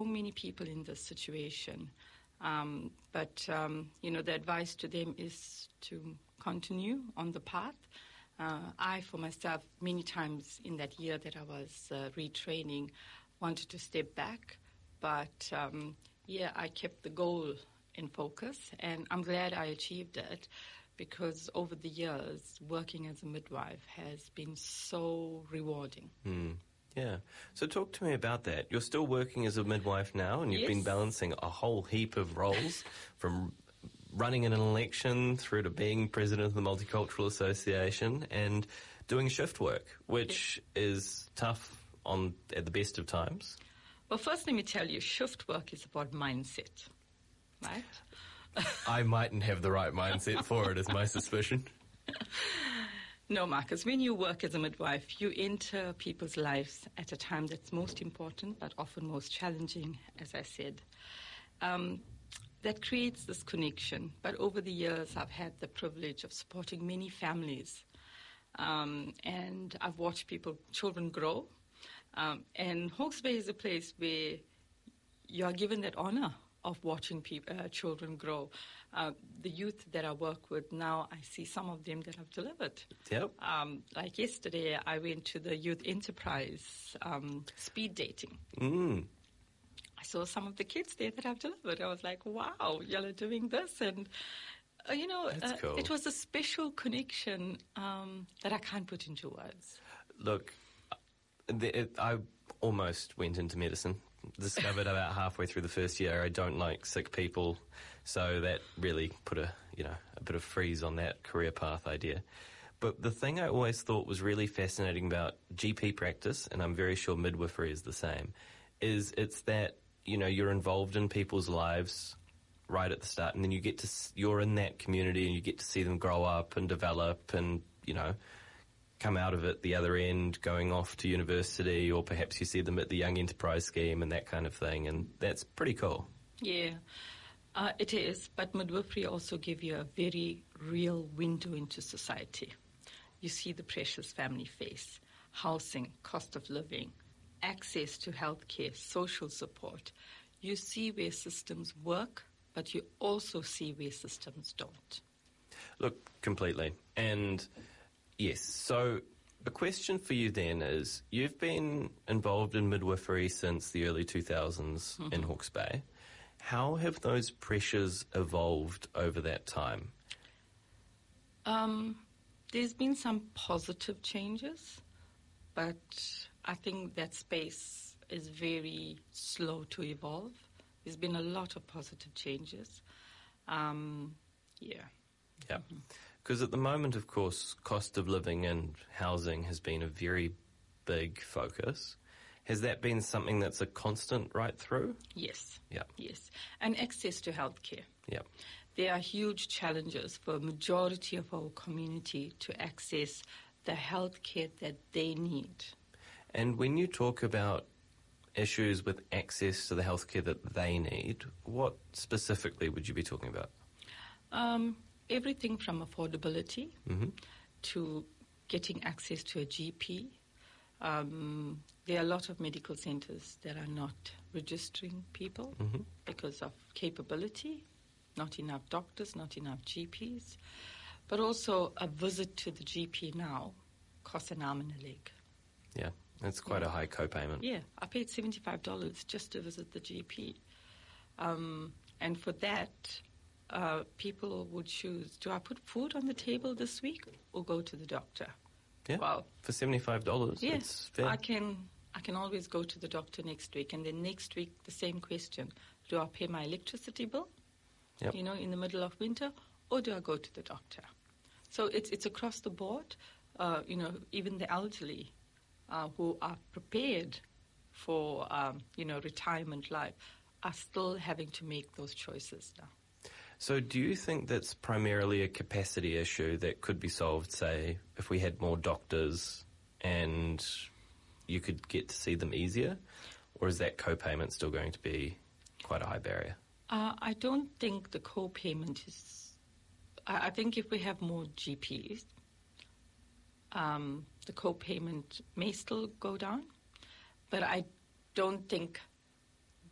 many people in this situation. But the advice to them is to continue on the path. I, for myself, many times in that year that I was retraining, wanted to step back. But, I kept the goal in focus, and I'm glad I achieved it, because over the years, working as a midwife has been so rewarding. Yeah. So talk to me about that. You're still working as a midwife now, and you've been balancing a whole heap of roles, from running an election through to being president of the Multicultural Association and doing shift work, which is tough at the best of times. Well, first let me tell you, shift work is about mindset, right? I mightn't have the right mindset for it, is my suspicion. No, Marcus, when you work as a midwife, you enter people's lives at a time that's most important, but often most challenging, as I said. That creates this connection. But over the years, I've had the privilege of supporting many families. And I've watched children grow. And Hawke's Bay is a place where you are given that honor of watching children grow. The youth that I work with now, I see some of them that have delivered. Yep. Like yesterday, I went to the Youth Enterprise speed dating. I saw some of the kids there that have delivered. I was like, wow, y'all are doing this. And, That's cool. It was a special connection that I can't put into words. Look, I almost went into medicine. Discovered about halfway through the first year I don't like sick people, so that really put a bit of freeze on that career path idea. But the thing I always thought was really fascinating about GP practice, and I'm very sure midwifery is the same, is it's that you're involved in people's lives right at the start, and then you're in that community and you get to see them grow up and develop and come out of it the other end, going off to university, or perhaps you see them at the Young Enterprise Scheme and that kind of thing, and that's pretty cool. Yeah, it is, but midwifery also gives you a very real window into society. You see the precious family face, housing, cost of living, access to healthcare, social support. You see where systems work, but you also see where systems don't. Look, completely. And yes, so a question for you then is, you've been involved in midwifery since the early 2000s in Hawke's Bay. How have those pressures evolved over that time? There's been some positive changes, but I think that space is very slow to evolve. There's been a lot of positive changes. Yeah. Because at the moment, of course, cost of living and housing has been a very big focus. Has that been something that's a constant right through? Yes. Yeah. Yes. And access to healthcare. Yeah. There are huge challenges for a majority of our community to access the healthcare that they need. And when you talk about issues with access to the healthcare that they need, what specifically would you be talking about? Everything from affordability to getting access to a GP. There are a lot of medical centres that are not registering people because of capability, not enough doctors, not enough GPs. But also a visit to the GP now costs an arm and a leg. Yeah, that's quite a high co-payment. Yeah, I paid $75 just to visit the GP. And for that, people would choose, do I put food on the table this week or go to the doctor? Yeah, well, for $75, yeah, it's fair. I can always go to the doctor next week, and then next week the same question. Do I pay my electricity bill, in the middle of winter, or do I go to the doctor? So it's across the board. Even the elderly who are prepared for, retirement life are still having to make those choices now. So do you think that's primarily a capacity issue that could be solved, say, if we had more doctors and you could get to see them easier? Or is that co-payment still going to be quite a high barrier? I don't think the co-payment is... I think if we have more GPs, the co-payment may still go down, but I don't think